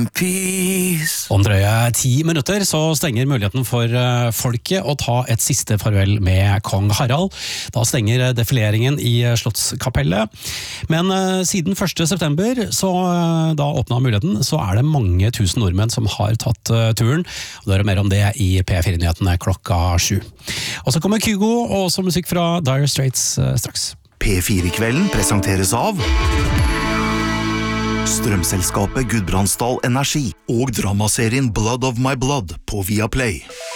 Peace. Om drøye 10 minutter så stenger muligheten for folket å ta et siste farvel med kong Harald. Da stenger defileringen i Slottskapellet. Men siden 1. september, så da åpnet muligheten, så det mange tusen nordmenn som har tatt turen. Og det mer om det i P4-nyhetene klokka 7. Og så kommer Kygo og også musikk fra Dire Straits straks. P4-kvelden presenteres av Strømselskapet Gudbrandsdal Energi og dramaserien Blood of My Blood på Viaplay.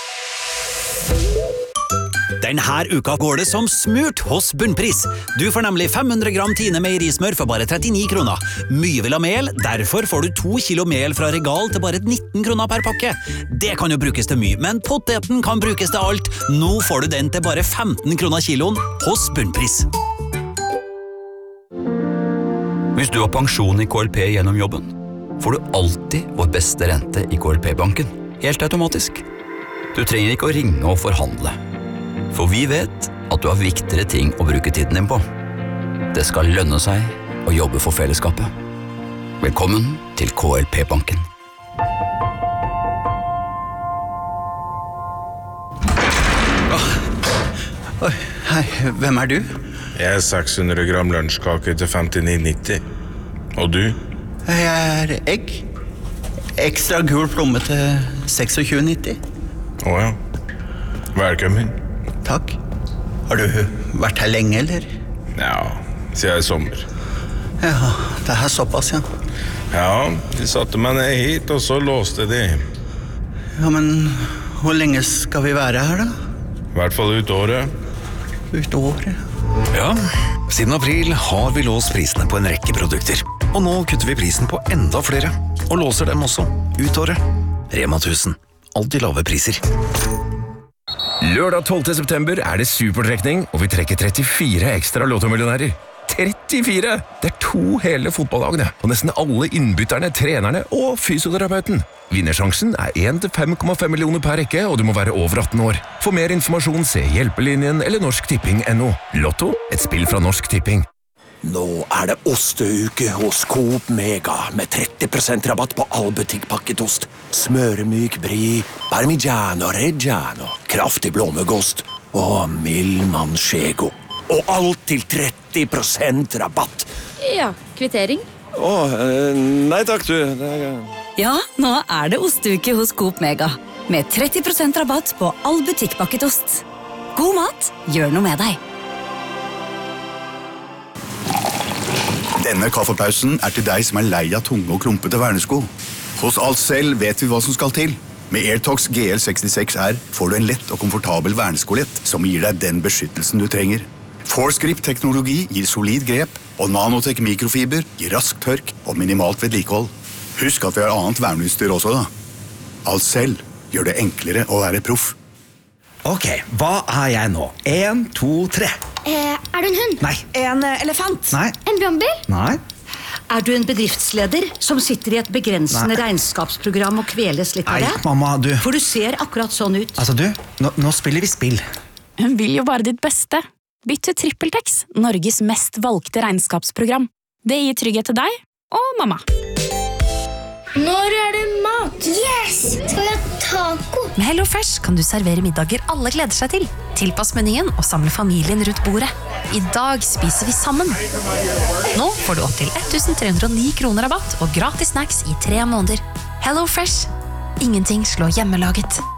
Denne uka går det som smurt hos Bunnpris. Du får nemlig 500 gram Tine meierismør for bare 39 kroner. Mye vil ha mel, derfor får du 2 kilo mel fra Regal til bare 19 kroner per pakke. Det kan jo brukes til mye, men poteten kan brukes til alt. Nå får du den til bare 15 kroner kiloen hos Bunnpris. Hvis du har pensjon i KLP gjennom jobben, får du alltid vår beste rente i KLP-banken, helt automatisk. Du trenger ikke å ringe og forhandle, for vi vet at du har viktigere ting å bruke tiden din på. Det skal lønne seg å jobbe for fellesskapet. Velkommen til KLP-banken. Hei, hvem du? Jeg 600 gram lunsjkake til 59,90. Og du? Jeg egg. Ekstra gul plomme til 26,90. Åja. Velkommen. Takk. Har du vært her lenge, eller? Ja, siden i sommer. Ja, det såpass, ja. Ja, de satte meg ned hit, og så låste de. Ja, men hvor lenge skal vi være her, da? I hvert fall ut året. Ut året? Ja, siden april har vi låst prisene på en rekke produkter. Og nå kutter vi prisen på enda flere, og låser dem også ut året. Rema 1000. Alltid lave priser. Lørdag 12. september det supertrekning, og vi trekker 34 ekstra lottomillionærer. 34! Det 2 hele fotballag, det. Og nesten alle innbytterne, trenerne og fysioterapeuten. Vinnersjansen 1 til 5,5 millioner per rekke, og du må være over 18 år. For mer informasjon, se Hjelpelinjen eller norsktipping.no. Lotto, et spill fra Norsk Tipping. Nå det osteuke hos Coop Mega med 30% rabatt på all butikkpakket ost. Smøremyk brie, parmigiano reggiano, kraftig blåmuggost og mild manchego. Og alt til 30% rabatt. Ja, kvittering. Nei takk, du. Ja, nå det osteuke hos Coop Mega. Med 30% rabatt på all butikkpakket ost. God mat, gjør noe med deg. Denne kaffepausen til deg som lei av tunge og klumpete vernesko. Hos Alcel vet vi hva som skal til. Med Airtox GL66R får du en lett og komfortabel verneskolett som gir deg den beskyttelsen du trenger. Forsgrip-teknologi gir solid grep, og Nanotech mikrofiber gir rask tørk og minimalt vedlikehold. Husk at vi har annet verneutstyr også, da. Alcel gjør det enklere å være proff. Ok, hva jeg nå? 1, 2, 3. Du en hund? Nei. En elefant? Nei. En brannbil? Nei. Du en bedriftsleder som sitter i et begrensende regnskapsprogram og kveles litt av det? Nei, mamma, du. For du ser akkurat sånn ut. Altså, du, nå spiller vi spill. Hun vil jo bare ditt beste. Bytt til TrippelTex, Norges mest valgte regnskapsprogram. Det gir trygghet til deg og mamma. Når det mat? Yes! Skal vi ha taco? Med HelloFresh kan du servere middager alle gleder seg til. Tilpass menyen og samle familien rundt bordet. I dag spiser vi sammen. Nå får du opp til 1309 kroner rabatt og gratis snacks i 3 måneder. HelloFresh. Ingenting slår hjemmelaget.